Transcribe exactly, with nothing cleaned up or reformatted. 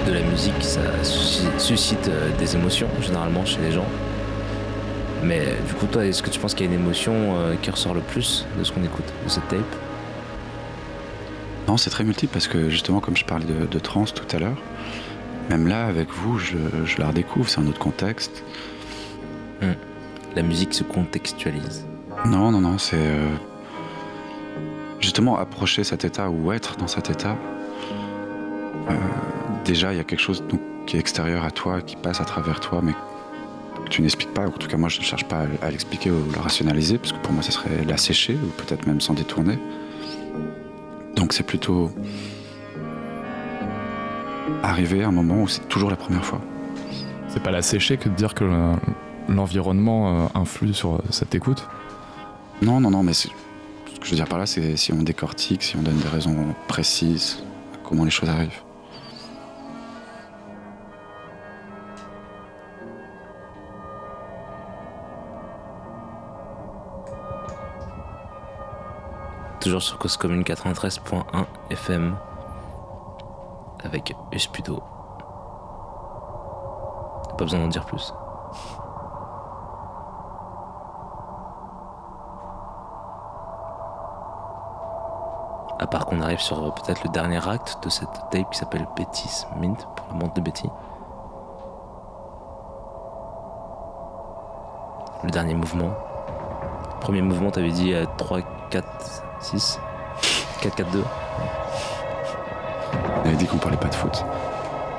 de la musique, ça suscite des émotions généralement chez les gens. Mais du coup, toi, est-ce que tu penses qu'il y a une émotion euh, qui ressort le plus de ce qu'on écoute, de cette tape? Non, c'est très multiple parce que justement, comme je parlais de, de trance tout à l'heure, même là, avec vous, je, je la redécouvre, c'est un autre contexte. Mmh. La musique se contextualise. Non, non, non, c'est euh, justement approcher cet état ou être dans cet état. Euh, déjà, il y a quelque chose donc, qui est extérieur à toi, qui passe à travers toi, mais que tu n'expliques pas. En tout cas, moi, je ne cherche pas à, à l'expliquer ou à le rationaliser, parce que pour moi, ça serait l'assécher, ou peut-être même s'en détourner. Donc, c'est plutôt arriver à un moment où c'est toujours la première fois. C'est pas l'assécher que de dire que le, l'environnement influe sur cette écoute? Non, non, non, mais c'est, ce que je veux dire par là, c'est si on décortique, si on donne des raisons précises, comment les choses arrivent. Toujours sur Cause Commune quatre-vingt-treize point un F M avec Espudo. Pas besoin d'en dire plus. À part qu'on arrive sur peut-être le dernier acte de cette tape qui s'appelle Betty's Mint, pour la montre de Betty. Le dernier mouvement. Premier mouvement, t'avais dit euh, trois, quatre, six, quatre, quatre, deux. On avait dit qu'on parlait pas de foot.